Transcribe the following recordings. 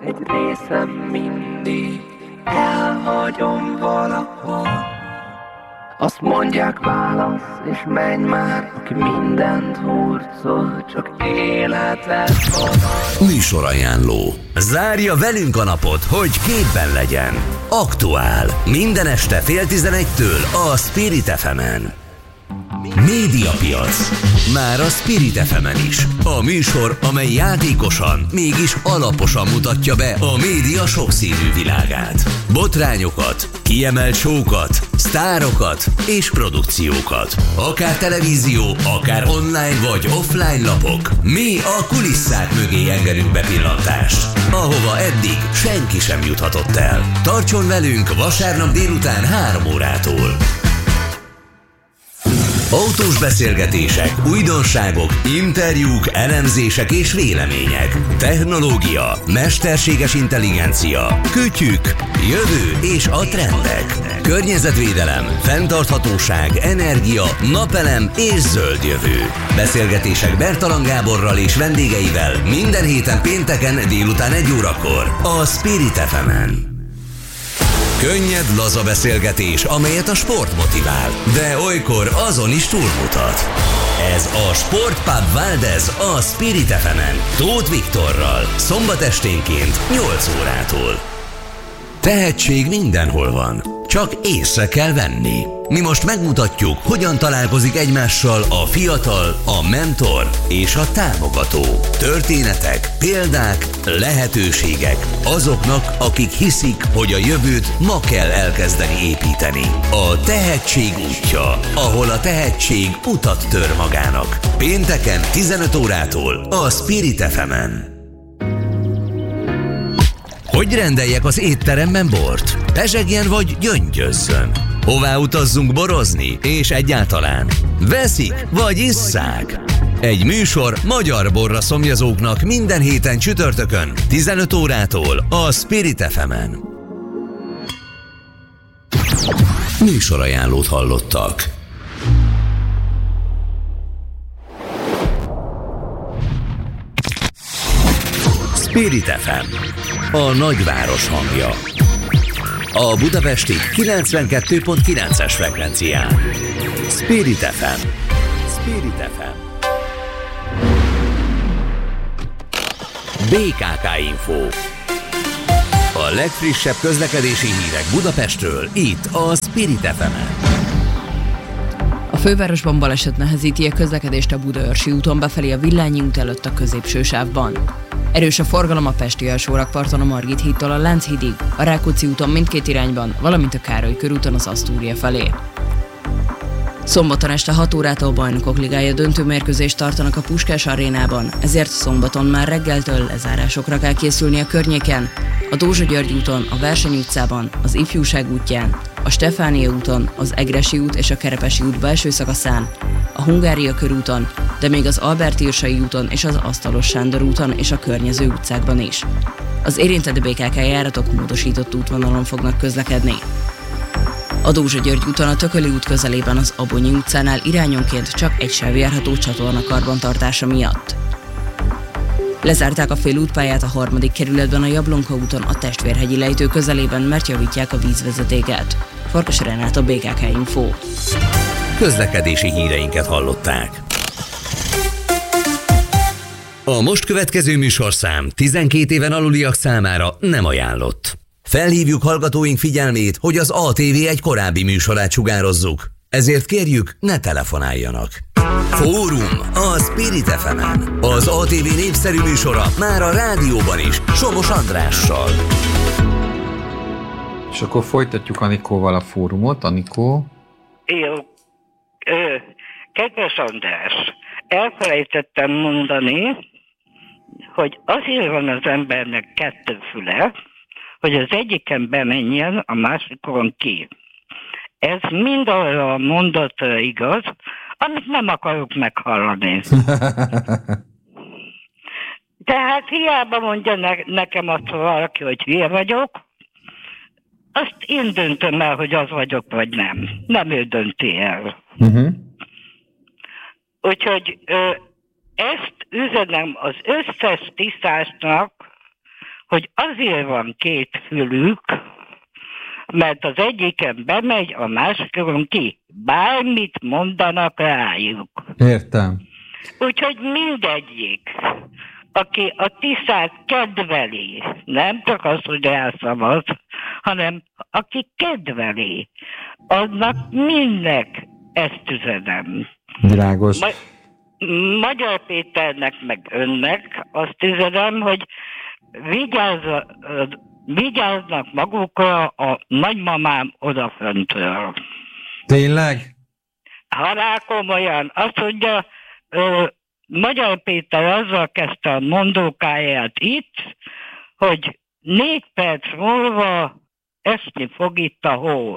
egy részem mindig elhagyom valahol. Azt mondják, válasz és menj már, aki mindent hurcol, csak életet van. Műsorajánló. Zárja velünk a napot, hogy képben legyen. Aktuál. Minden este 10:30 a Spirit FM-en. Médiapiac. Már a Spirit FM-en is. A műsor, amely játékosan, mégis alaposan mutatja be a média sokszínű világát. Botrányokat, kiemelt show-kat, sztárokat és produkciókat. Akár televízió, akár online vagy offline lapok. Mi a kulisszák mögé engedünk bepillantást, ahova eddig senki sem juthatott el. Tartson velünk vasárnap délután 3 órától. Autós beszélgetések, újdonságok, interjúk, elemzések és vélemények. Technológia, mesterséges intelligencia, kütyük, jövő és a trendek. Környezetvédelem, fenntarthatóság, energia, napelem és zöld jövő. Beszélgetések Bertalan Gáborral és vendégeivel minden héten pénteken délután 1 órakor a Spirit FM-en. Könnyed, laza beszélgetés, amelyet a sport motivál, de olykor azon is túlmutat. Ez a Sportpub Valdez a Spirit FM-en, Tóth Viktorral, szombat esténként 8 órától. Tehetség mindenhol van, csak észre kell venni. Mi most megmutatjuk, hogyan találkozik egymással a fiatal, a mentor és a támogató. Történetek, példák, lehetőségek azoknak, akik hiszik, hogy a jövőt ma kell elkezdeni építeni. A tehetség útja, ahol a tehetség utat tör magának. Pénteken 15 órától a Spirit FM-en. Hogy rendeljek az étteremben bort? Pezsegjen vagy gyöngyözzön? Hová utazzunk borozni? És egyáltalán veszik vagy isszák? Egy műsor magyar borra szomjazóknak minden héten csütörtökön 15 órától a Spirit FM-en. Műsorajánlót hallottak. Spirit FM, a nagyváros hangja. A budapesti 92.9-es frekvencián. Spirit FM. Spirit FM. BKK Info. A legfrissebb közlekedési hírek Budapestről, itt a Spirit FM-en. A fővárosban baleset nehezíti a közlekedést a Budaörsi úton befelé a Villányi út előtt a középső sávban. Erős a forgalom a pesti alsórakparton a Margit hídtól a Lánchídig, a Rákóczi úton mindkét irányban, valamint a Károly körúton az Asztúria felé. Szombaton este 6 órától Bajnokok Ligája döntőmérkőzést tartanak a Puskás arénában, ezért szombaton már reggeltől lezárásokra kell készülni a környéken, a Dózsa György úton, a Verseny utcában, az Ifjúság útján, a Stefánia úton, az Egressy út és a Kerepesi út belső szakaszán, a Hungária körúton, de még az Albert-Irsai úton és az Asztalos Sándor úton és a környező utcákban is. Az érintett BKK járatok módosított útvonalon fognak közlekedni. A Dózsa György úton a Tököli út közelében az Abonyi utcánál irányonként csak egy sáv járható csatorna karbantartása miatt. Lezárták a félútpályát a 3. kerületben a Jablonka úton a Testvérhegyi lejtő közelében, mert javítják a vízvezetéket. Farkas Renát, BKK Info. Közlekedési híreinket hallották. A most következő műsorszám 12 éven aluliak számára nem ajánlott. Felhívjuk hallgatóink figyelmét, hogy az ATV egy korábbi műsorát sugározzuk. Ezért kérjük, ne telefonáljanak. Fórum a Spirit FM-en. Az ATV népszerű műsora már a rádióban is, Somos Andrással. És akkor folytatjuk Anikóval a fórumot. Anikó? Jó. Kedves András, elfelejtettem mondani, hogy azért van az embernek 2 füle, hogy az egyiken bemenjen, a másikon ki. Ez mind arra a mondatra igaz, amit nem akarok meghallani. Tehát hiába mondja nekem azt valaki, hogy hülye vagyok, azt én döntöm el, hogy az vagyok, vagy nem. Nem ő dönti el. Úgyhogy ezt üzenem az összes tisztásnak, hogy azért van két fülük, mert az egyiken bemegy, a másikon ki. Bármit mondanak rájuk. Értem. Úgyhogy mindegyik, aki a Tiszát kedveli, nem csak az, hogy elszavaz, hanem aki kedveli, annak mindnek ezt üzenem. Világos. Magyar Péternek meg önnek azt üzenem, hogy vigyáznak magukra a nagymamám odaföntről. Tényleg? Halálkomolyan. Azt mondja, Magyar Péter azzal kezdte a mondókáját itt, hogy 4 perc múlva esni fog itt a hó.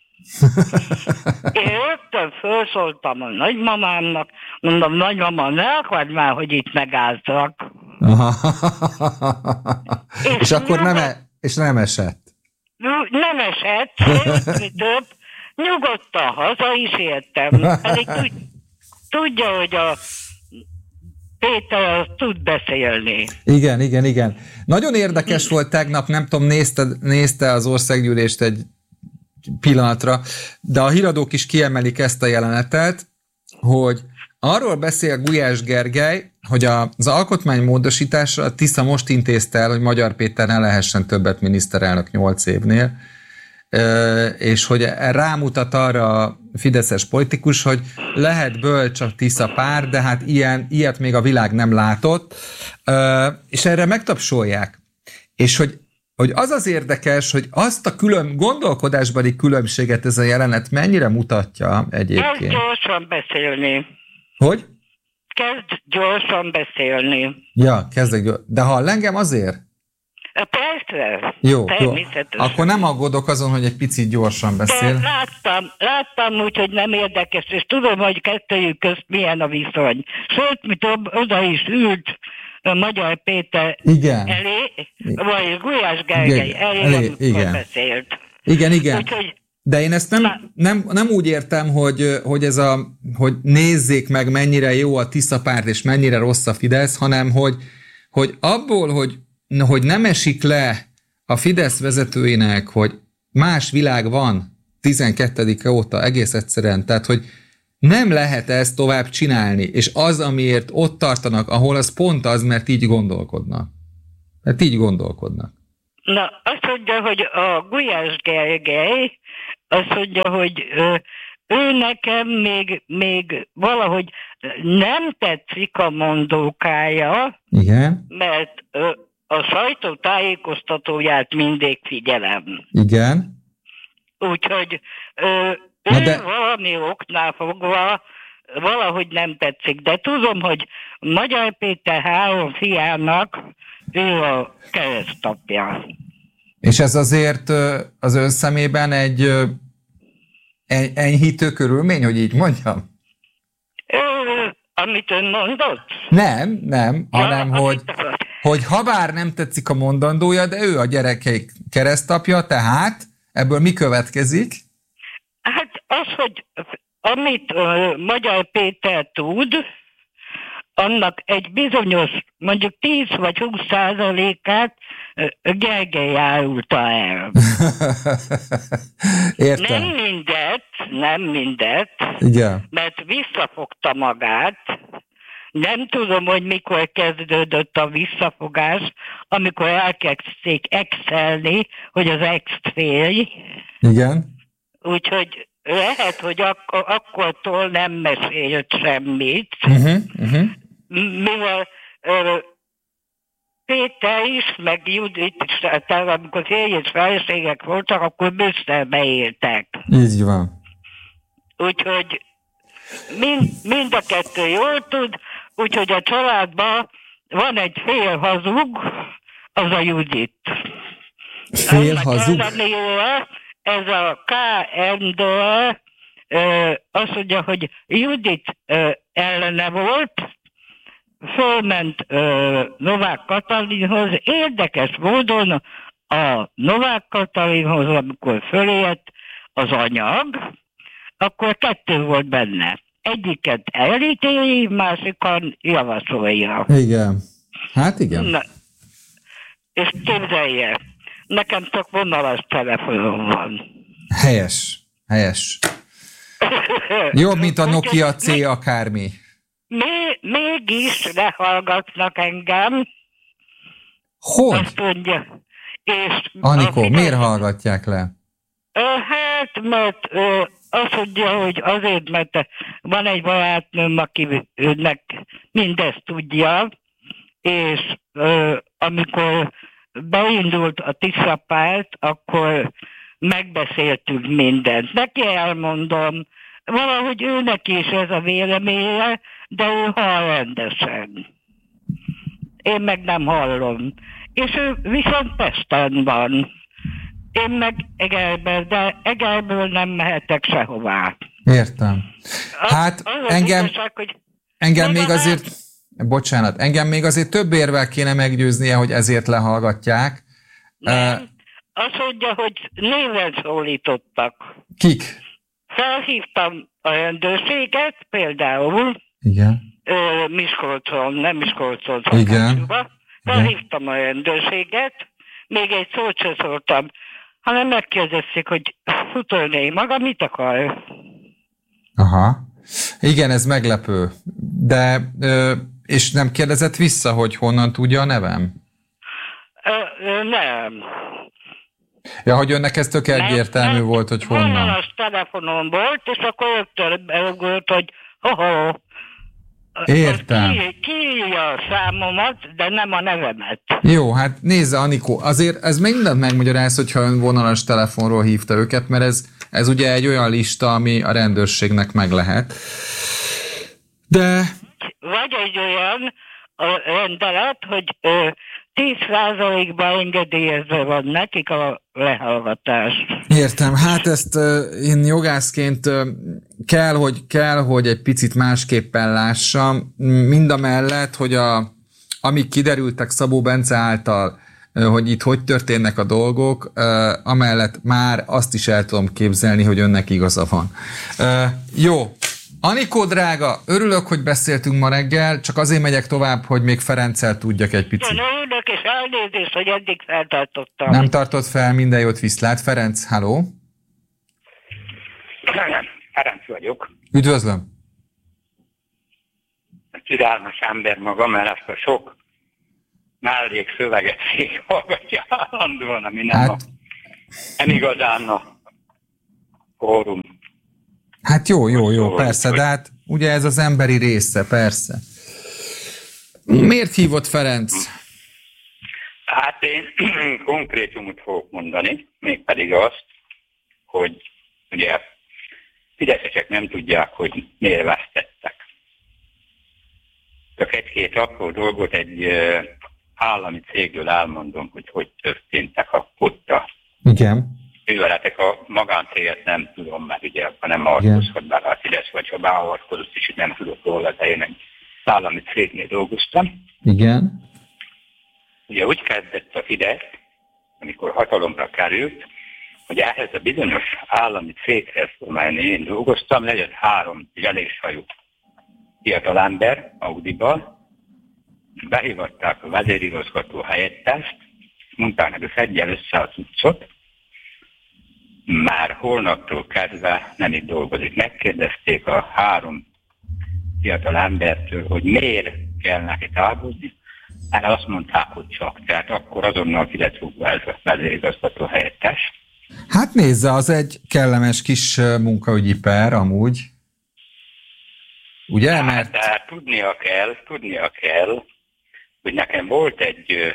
Én rögtön felszóltam a nagymamámnak, mondom, nagymama, ne akad már, hogy itt megálltak. És akkor nem esett. Nem esett, mi több, nyugodtan haza is értem. Pedig tudja, hogy a Péter az tud beszélni. Igen. Nagyon érdekes volt tegnap, nem tudom, nézte az országgyűlést egy pillanatra, de a híradók is kiemelik ezt a jelenetet, hogy arról beszél Gulyás Gergely, hogy az alkotmány módosításra a Tisza most intézte el, hogy Magyar Péter ne lehessen többet miniszterelnök 8 évnél, és hogy rámutat arra a fideszes politikus, hogy lehet bölcs a Tisza pár, de hát ilyet még a világ nem látott, és erre megtapsolják. És hogy az érdekes, hogy azt a gondolkodásbeli különbséget ez a jelenet mennyire mutatja egyébként. Kezd gyorsan beszélni. Hogy? Kezd gyorsan beszélni. Ja, de hall engem azért? Persze. Jó. Akkor nem aggódok azon, hogy egy picit gyorsan beszél. De láttam úgy, hogy nem érdekes, és tudom, hogy kettőjük közt milyen a viszony. Sőt, mit oda is ült a Magyar Péter elé, vagy Gulyás Gergely elé, amikor beszélt. Igen. Úgyhogy, de én ezt nem úgy értem, hogy nézzék meg, mennyire jó a Tisza párt, és mennyire rossz a Fidesz, hanem hogy abból, hogy nem esik le a Fidesz vezetőinek, hogy más világ van 12-e óta egész egyszerűen, tehát hogy nem lehet ezt tovább csinálni, és az, amiért ott tartanak, ahol az pont az, mert így gondolkodnak. Na, azt mondja, hogy a Gulyás Gergely, azt mondja, hogy ő nekem még valahogy nem tetszik a mondókája, igen, mert a sajtótájékoztatóját mindig figyelem. Igen. Úgyhogy valami oknál fogva valahogy nem tetszik. De tudom, hogy Magyar Péter 3 fiának ő a keresztapja. És ez azért az ön szemében egy enyhítő körülmény, hogy így mondjam? Amit ön mondott? Nem, hanem hogy habár nem tetszik a mondandója, de ő a gyerekeik keresztapja, tehát ebből mi következik? Hát az, hogy amit Magyar Péter tud, annak egy bizonyos, mondjuk 10 vagy 20%-át Gergely árulta el. Értem. Nem mindet, igen, mert visszafogta magát. Nem tudom, hogy mikor kezdődött a visszafogás, amikor elkezdték exelni, hogy az ex félj. Igen. Úgyhogy lehet, hogy akkortól nem mesélt semmit. Mivel Péter is, meg Judit is, tehát amikor férj és feleségek voltak, akkor Brüsszelbe éltek. Így van. Úgyhogy mind a kettő jól tud, úgyhogy a családban van egy fél hazug, az a Judit. Fél hazug? Ez a KMD azt mondja, hogy Judit ellene volt, fölment Novák Katalinhoz, érdekes módon a Novák Katalinhoz, amikor fölért az anyag, akkor 2 volt benne. Egyiket elítéli, másikan javasolja. Igen. Hát igen. Na, és képzelje, nekem csak vonalas telefonom van. Helyes. Jobb, mint a Nokia C akármi. Mégis lehallgatnak engem. Hogy? Azt mondja. És Anikó, miért hallgatják le? Hát, mert azt mondja, hogy azért, mert van egy barátnőm, akinek mindezt tudja, és amikor beindult a Tisza-párt, akkor megbeszéltük mindent. Neki elmondom, valahogy őnek is ez a véleménye, de ő hall rendesen. Én meg nem hallom. És ő viszont Pesten van. Én meg Egerben, de Egerből nem mehetek sehová. Értem. Hát engem még azért, bocsánat, engem még azért több érvel kéne meggyőznie, hogy ezért lehallgatják. Nem. Azt mondja, hogy néven szólítottak. Kik? Felhívtam a rendőrséget, például. Igen. Nem Miskolcon. Igen. Felhívtam a rendőrséget, még egy szót sem szóltam, hanem megkérdezték, hogy futolnék maga, mit akar? Aha. Igen, ez meglepő. De, és nem kérdezett vissza, hogy honnan tudja a nevem? Nem. Ja, hogy önnek ez tök egyértelmű volt, hogy honnan. Vonalas telefonom volt, és akkor rögtön beugott, hogy Értem. Kiírja a számomat, de nem a nevemet. Jó, hát nézze, Anikó, azért ez mindent megmagyaráz, hogyha ön vonalas telefonról hívta őket, mert ez ugye egy olyan lista, ami a rendőrségnek meg lehet. De... Vagy egy olyan rendelet, hogy 10%-ban engedélyezve van nekik a lehallgatás. Értem, hát ezt én jogászként kell, hogy egy picit másképpen lássam, mindamellett, hogy amik kiderültek Szabó Bence által, hogy itt hogy történnek a dolgok, amellett már azt is el tudom képzelni, hogy önnek igaza van. Jó. Anikó drága, örülök, hogy beszéltünk ma reggel, csak azért megyek tovább, hogy még Ferenccel tudjak egy picit. Örülök, és elnézést, hogy eddig feltartottam. Nem tartott fel, minden jót, viszlát. Ferenc, halló? Ferenc vagyok. Üdvözlöm. Türelmes ember magam, mert ezt a sok mellékszöveget hallgatja állandóan, ami nem igazán a fórum. Hát jó, persze, de hát ugye ez az emberi része, persze. Miért hívott Ferenc? Hát én konkrétumot fogok mondani, mégpedig azt, hogy ugye fideszesek nem tudják, hogy miért vesztettek. Csak egy-két apró dolgot egy állami cégről elmondom, hogy történtek ott a műveletek. A magáncéget nem tudom, mert ugye abban nem avatkozhat bele a Fidesz, vagy ha beavatkozott is, nem tudok róla, de én egy állami cégnél dolgoztam. Igen. Ugye úgy kezdett a Fidesz, amikor hatalomra került, hogy ehhez a bizonyos állami céghez, amelyen én dolgoztam, legyen 3 zseléshajú fiatalember Audiba, behívatták a vezérigazgató helyettest, mondták neki, szedjen össze a cuccot, már holnaptól kezdve nem itt dolgozik. Megkérdezték a 3 fiatal embertől, hogy miért kell neki távozni, erre azt mondták, hogy csak. Tehát akkor azonnal ki lett rúgva ez a vezérigazgató helyettes. Hát nézze, az egy kellemes kis munkaügyi per amúgy. Ugye? Hát, mert tudnia kell, hogy nekem volt egy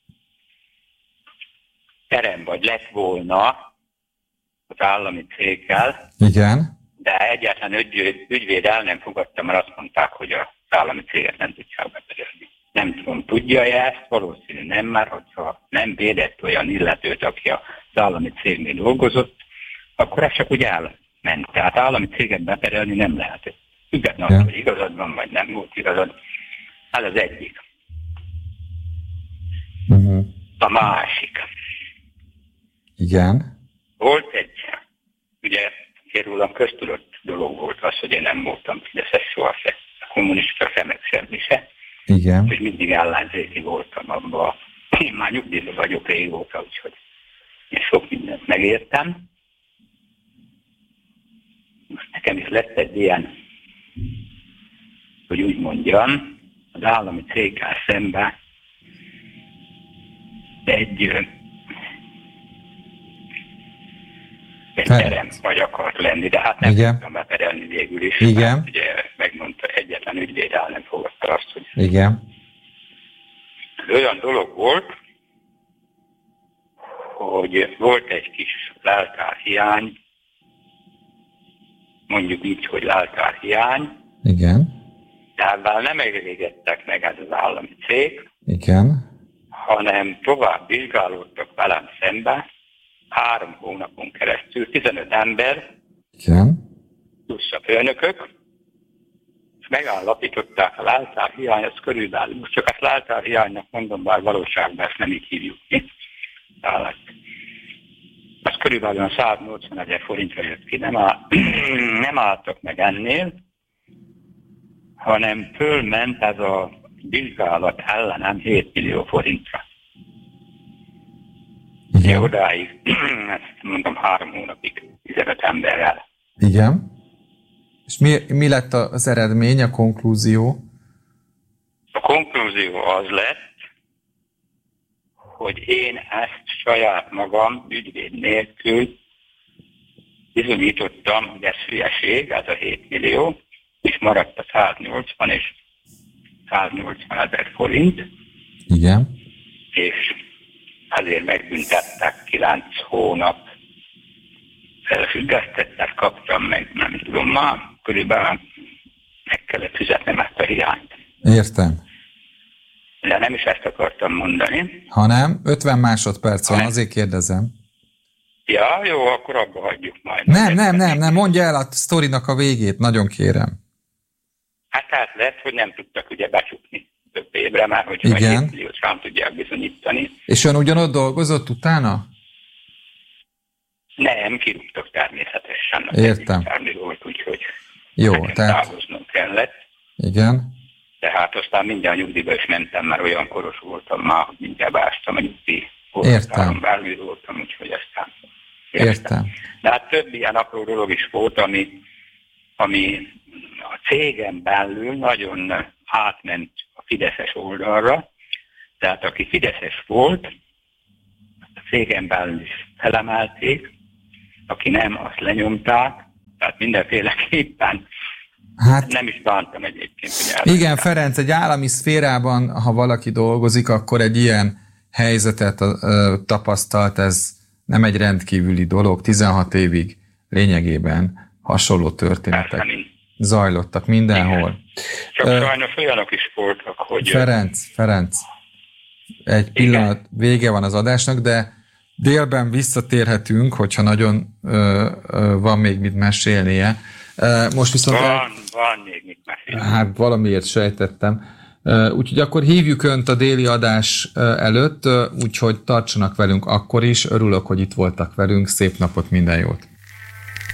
terem, vagy lett volna az állami céggel. Igen. De egyáltalán ügyvéd el nem fogadta, mert azt mondták, hogy az állami céget nem tudják beperelni. Nem tudom, tudja-e ezt? Valószínű nem, mert hogyha nem védett olyan illetőt, aki az állami cégnél dolgozott, akkor ez csak úgy elment. Tehát állami céget beperelni nem lehet. Függetlenül, hogy igazad van, vagy nem volt igazad. Ez az egyik. A másik. Igen. Volt egy, ugye, rólam köztudott dolog volt az, hogy én nem voltam fideszes soha se, kommunista se, meg semmi se. Igen. És mindig ellenzéki voltam abban a én már nyugdíjban vagyok régóta, úgyhogy én sok mindent megértem. Most nekem is lett egy ilyen, hogy úgy mondjam, az állami céggel szemben egy terem vagy akart lenni, de hát nem tudtam beperelni végül is. Igen. Hát, ugye megmondta, egyetlen ügyvéd el nem fogadta azt, hogy igen. Olyan dolog volt, hogy volt egy kis leltárhiány, mondjuk így, hogy leltárhiány, igen. de nem elégedtek meg ez az állami cég, igen. hanem tovább vizsgálódtak velem szembe 3 hónapon keresztül, 15 ember, igen. plusz a főnökök, és megállapították a leltárhiány, ez körülbelül, most csak ezt leltárhiánynak mondom, bár valóságban ezt nem így hívjuk ki. Ez körülbelül 180 000 forintra jött ki, nem álltak meg ennél, hanem fölment ez a vizsgálat ellenem 7 millió forintra. Igen. Odáig, ezt mondom 3 hónapig 15 emberrel. Igen. És mi lett az eredmény, a konklúzió? A konklúzió az lett, hogy én ezt saját magam ügyvéd nélkül bizonyítottam, hogy ez hülyeség, ez a 7 millió, és maradt a 180 és 180 000 forint. Igen. És azért megbüntettek 9 hónap, felfüggesztettek, kaptam meg, nem tudom, már körülbelül meg kellett fizetnem ezt a hiányt. Értem. De nem is ezt akartam mondani. Hanem 50 másodperc van, azért kérdezem. Ja, jó, akkor abba hagyjuk majd. Nem, mondja el a sztorinak a végét, nagyon kérem. Hát tehát lesz, hogy nem tudtak ugye becsukni több évre, már hogy a 7 milliót sem tudják bizonyítani. És ön ugyanott dolgozott utána? Nem, kirúgtak természetesen. Értem. Volt, úgyhogy jó, tehát... távoznom kellett. Igen. Tehát aztán mindjárt nyugdíjba is mentem, mert olyan koros voltam már, hogy mindjárt beástam a nyugdíj. Értem. Belül voltam, úgyhogy aztán... Értem. De hát több ilyen apró dolog is volt, ami a cégen belül nagyon átment a fideszes oldalra. Tehát aki fideszes volt, a cégen belül is felemelték, aki nem, azt lenyomták, tehát mindenféleképpen. Hát, nem is bántam egyébként, hogy elmentek. Igen, Ferenc, egy állami szférában, ha valaki dolgozik, akkor egy ilyen helyzetet tapasztalt, ez nem egy rendkívüli dolog, 16 évig lényegében hasonló történetek zajlottak mindenhol. Igen. Csak sajnos olyanok is voltak, hogy... Ferenc, egy pillanat, vége van az adásnak, de délben visszatérhetünk, hogyha nagyon van még mit mesélnie. Most viszont... Van még mit mesélni. Hát valamiért sejtettem. Úgyhogy akkor hívjuk Önt a déli adás előtt, úgyhogy tartsanak velünk akkor is. Örülök, hogy itt voltak velünk. Szép napot, minden jót!